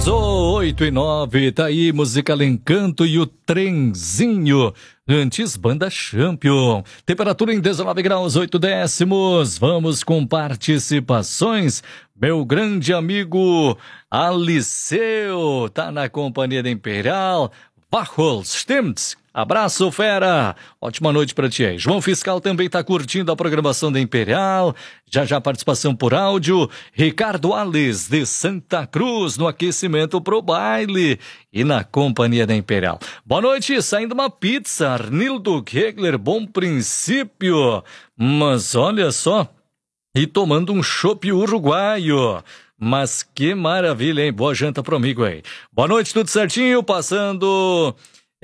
8 e 9, tá aí Musical Encanto e o Trenzinho, antes Banda Champion. Temperatura em 19 graus, 8 décimos. Vamos com participações. Meu grande amigo Aliceu tá na companhia da Imperial. Wachholz, stimmt's? Abraço, fera! Ótima noite pra ti aí. João Fiscal também tá curtindo a programação da Imperial. Já participação por áudio. Ricardo Alves, de Santa Cruz, no aquecimento pro baile. E na companhia da Imperial. Boa noite, saindo uma pizza. Arnildo Kegler, bom princípio. Mas olha só, e tomando um chopp uruguaio. Mas que maravilha, hein? Boa janta pro amigo aí. Boa noite, tudo certinho? Passando...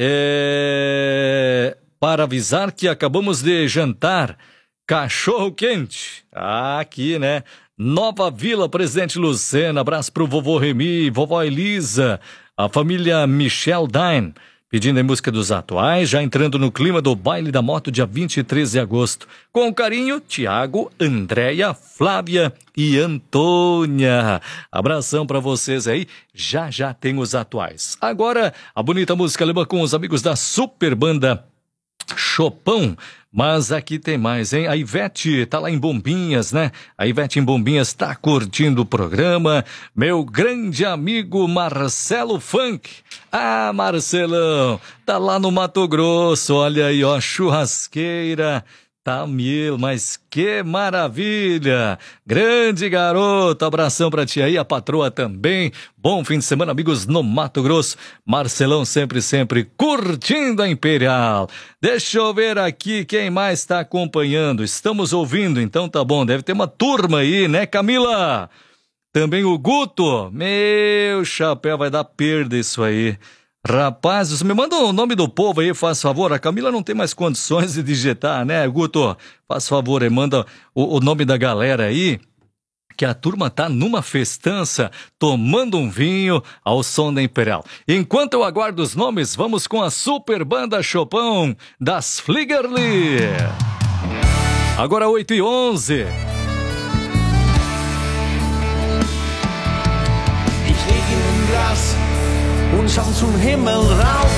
para avisar que acabamos de jantar cachorro quente, aqui, né? Nova Vila, Presidente Lucena, abraço pro vovô Remy, vovó Elisa, a família Michel Dine, pedindo a música dos atuais, já entrando no clima do baile da moto dia 23 de agosto. Com carinho, Tiago, Andréia, Flávia e Antônia. Abração pra vocês aí, já tem os atuais. Agora, a bonita música alemã com os amigos da Super Banda Chopin. Mas aqui tem mais, hein? A Ivete tá lá em Bombinhas, né? A Ivete em Bombinhas tá curtindo o programa. Meu grande amigo Marcelo Funk. Ah, Marcelão, tá lá no Mato Grosso, olha aí, ó, churrasqueira. Tá mil, mas que maravilha! Grande garoto, abração pra ti aí, a patroa também. Bom fim de semana, amigos no Mato Grosso. Marcelão sempre curtindo a Imperial. Deixa eu ver aqui quem mais tá acompanhando. Estamos ouvindo, então tá bom, deve ter uma turma aí, né, Camila? Também o Guto. Meu chapéu, vai dar perda isso aí. Rapazes, me manda o nome do povo aí, faz favor. A Camila não tem mais condições de digitar, né, Guto? Faz favor aí, manda o nome da galera aí, que a turma tá numa festança, tomando um vinho ao som da Imperial. Enquanto eu aguardo os nomes, vamos com a Super Banda Chopin das Fliegerli. Agora 8h11. Ich lieg in dem Glas und schau zum Himmel rauf.